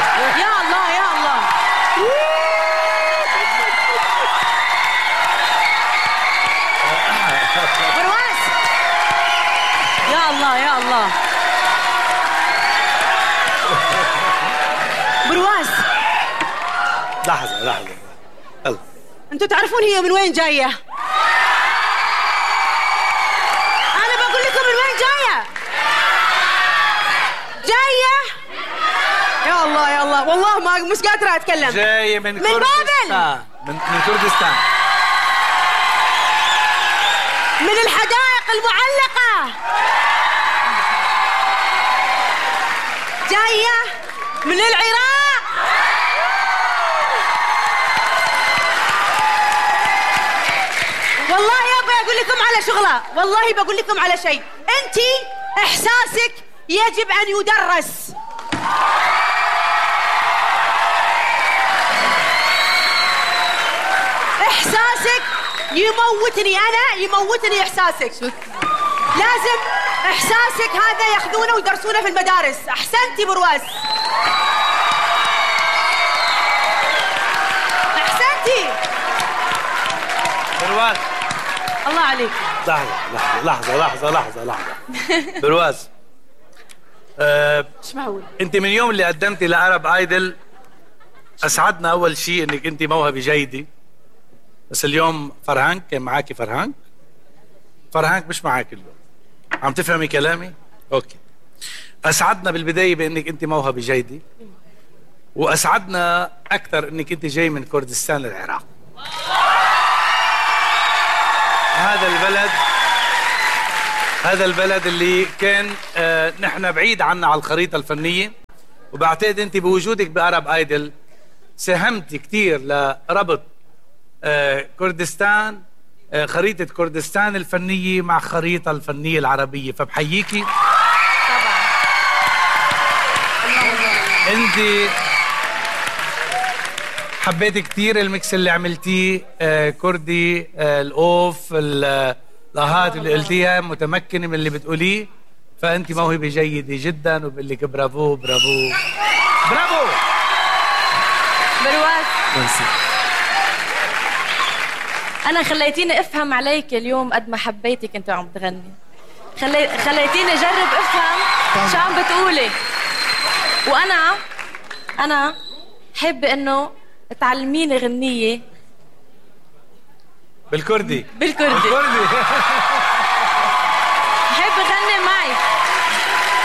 يا الله يا الله. برواز يا الله يا الله. برواز لحظة يلا. انتوا تعرفون هي من وين جاية؟ أنا بقول لكم من وين جاية. يا الله يا الله، والله ما مش قادرة أتكلم. جاية من كردستان. بابل. من كردستان. من الحدائق المعلقة. جاية من العراق. والله يابا أقول لكم على شغلة، والله بقول لكم على شيء. أنتي إحساسك يجب أن يدرس. إحساسك يموتني، أنا يموتني إحساسك. لازم إحساسك هذا ياخذونه ويدرسونه في المدارس. أحسنتي برواز، أحسنتي برواز. الله عليك. لحظة برواز. مش معقول. انت من يوم اللي قدمتي لعرب ايدل اسعدنا اول شيء انك انت موهبة جيدة، بس اليوم فرهانك كان معاكي. فرهانك مش معاك اليوم. عم تفهمي كلامي؟ اوكي. اسعدنا بالبداية بانك انت موهبة جيدة، واسعدنا اكثر انك انت جاي من كردستان العراق. هذا البلد اللي كان نحن بعيد عنا على الخريطة الفنية، وبعتقد انت بوجودك بأرب ايدل ساهمت كثير لربط كردستان، خريطة كردستان الفنية مع خريطة الفنية العربية، فبحييكي. طبعا. انت حبيت كثير الميكس اللي عملتيه، كردي، الاوف، اللاهات اللي قلتيها، متمكنة من اللي بتقوليه، فانت موهبة جيدة جدا، وبقول لك برافو برافو برافو. برواز ميرسي. أنا خليتيني أفهم عليك اليوم قد ما حبيتك أنت عم تغني. خليتيني أجرب أفهم شو عم بتقولي، وأنا حابة إنه تعلميني غنية بالكردي. بالكردي.